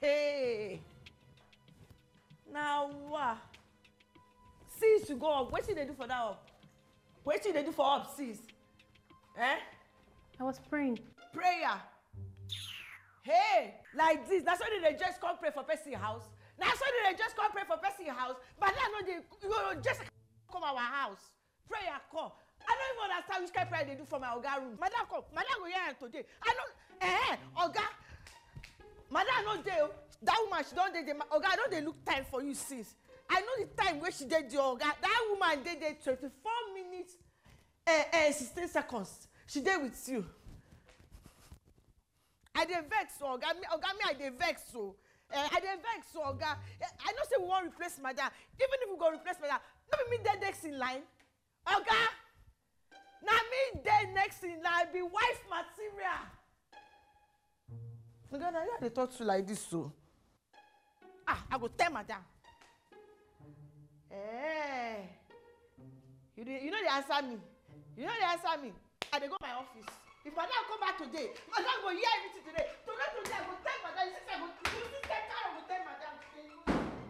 Hey. Now what? Sis, you go up. What did they do for that up? What did they do for up, sis? Eh? I was praying. Prayer. Hey, like this. That's why they just come pray for person house. That's why they just come pray for person house. But now no, you just come our house. Prayer come. I don't even understand which kind of prayer they do for my Oga room. Madam come. Madam go here today. I don't. Oga. Madam no dey. That woman she don't dey. Oga I don't dey look time for you sis. I know the time where she did the Oga. That woman did 24 minutes 16 seconds. She did with you. I dey vex so Oga me I dey vex so. I dey vex so Oga. I know say we wan replace Madam. Even if we go replace Madam, no be me dey next in line. Oga. Na me dey next in line be wife material. Oga na you dey talk to like this so. I go tell Madam. You know they answer me. You know they answer me. I dey go my office. If Madam come back today, Madam go hear